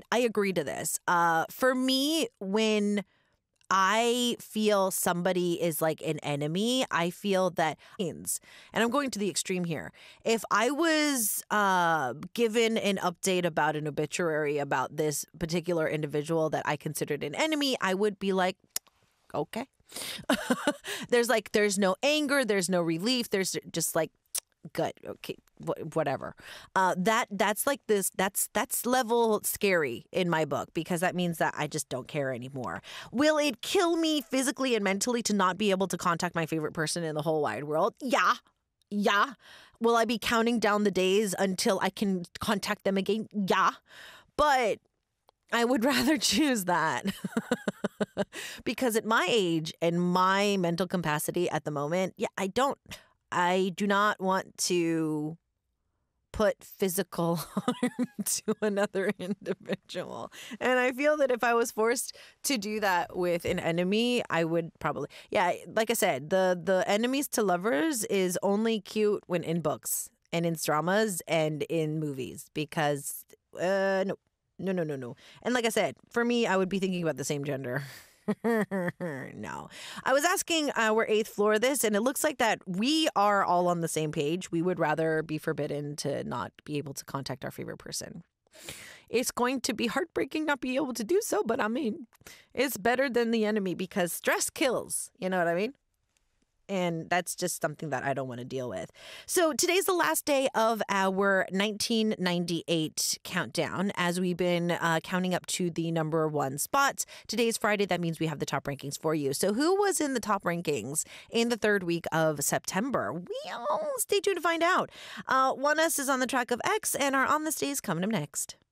I agree to this. For me, when I feel somebody is like an enemy, I feel that, and I'm going to the extreme here. If I was given an update about an obituary about this particular individual that I considered an enemy, I would be like, okay. There's no anger, there's no relief, there's just like, good, okay, whatever. That's like this. That's level scary in my book, because that means that I just don't care anymore. Will it kill me physically and mentally to not be able to contact my favorite person in the whole wide world? Yeah. Yeah. Will I be counting down the days until I can contact them again? Yeah. But I would rather choose that. Because at my age and my mental capacity at the moment, I do not want to put physical harm to another individual. And I feel that if I was forced to do that with an enemy, I would probably, like I said, the enemies to lovers is only cute when in books and in dramas and in movies, because no. And like I said, for me, I would be thinking about the same gender. No. I was asking our eighth floor this, and it looks like that we are all on the same page. We would rather be forbidden to not be able to contact our favorite person. It's going to be heartbreaking not be able to do so, but I mean, it's better than the enemy, because stress kills. You know what I mean? And that's just something that I don't want to deal with. So today's the last day of our 1998 countdown, as we've been counting up to the number one spots. Today's Friday. That means we have the top rankings for you. So who was in the top rankings in the third week of September? Stay tuned to find out. One Us is on the track of X, and our On This Day is coming up next.